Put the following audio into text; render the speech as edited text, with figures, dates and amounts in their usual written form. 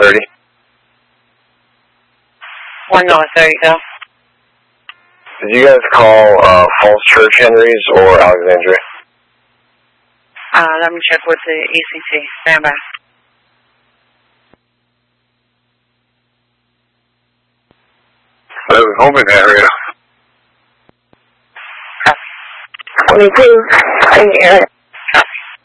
30. 1 North 30, go. Did you guys call Falls Church Henry's or Alexandria? Let me check with the ECC. Stand by. Home area. 22.